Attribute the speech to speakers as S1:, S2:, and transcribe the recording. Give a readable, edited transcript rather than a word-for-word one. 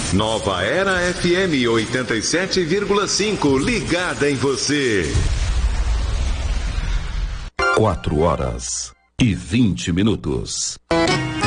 S1: Nova Era FM 87,5, ligada em você.
S2: 4 horas e 20 minutos.